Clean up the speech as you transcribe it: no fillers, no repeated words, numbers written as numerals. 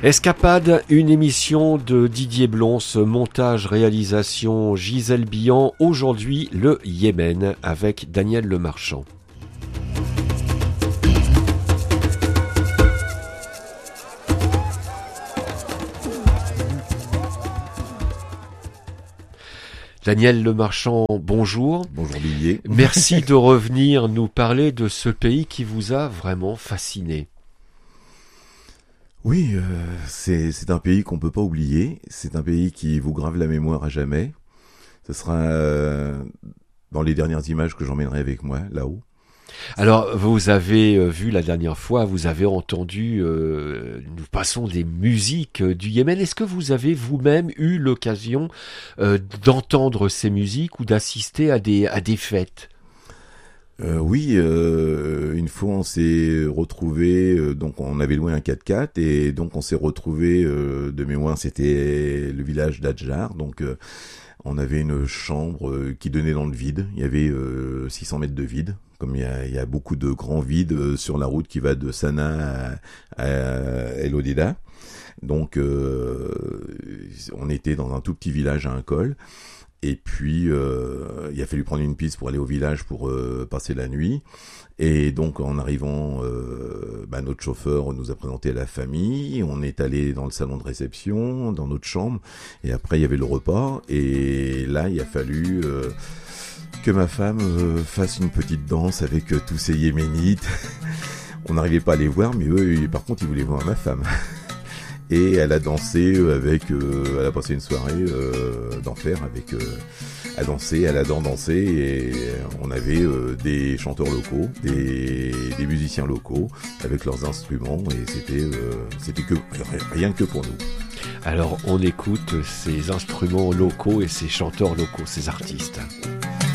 Escapade, une émission de Didier Blons, montage, réalisation Gisèle Billan. Aujourd'hui, le Yémen avec Daniel Lemarchand. Daniel Lemarchand, bonjour. Bonjour Didier. Merci de revenir nous parler de ce pays qui vous a vraiment fasciné. Oui, c'est un pays qu'on peut pas oublier. C'est un pays qui vous grave la mémoire à jamais. Ce sera dans les dernières images que j'emmènerai avec moi là-haut. Alors, vous avez vu la dernière fois, vous avez entendu, nous passons des musiques du Yémen. Est-ce que vous avez vous-même eu l'occasion d'entendre ces musiques ou d'assister à des fêtes ? Oui, une fois on s'est retrouvé, donc on avait loué un 4x4 et donc on s'est retrouvé de mémoire, c'était le village d'Adjar, donc on avait une chambre qui donnait dans le vide, il y avait 600 mètres de vide, comme il y a beaucoup de grands vides sur la route qui va de Sanaa à El Hodeidah. Donc on était dans un tout petit village à un col. Et puis, il a fallu prendre une piste pour aller au village pour passer la nuit. Et donc, en arrivant, notre chauffeur nous a présenté à la famille. On est allé dans le salon de réception, dans notre chambre. Et après, il y avait le repas. Et là, il a fallu que ma femme fasse une petite danse avec tous ces Yéménites. On n'arrivait pas à les voir, mais eux, par contre, ils voulaient voir ma femme. Et elle a dansé elle a passé une soirée d'enfer à danser, elle adore danser et on avait des chanteurs locaux, des musiciens locaux avec leurs instruments et c'était que rien que pour nous. Alors on écoute ces instruments locaux et ces chanteurs locaux, ces artistes.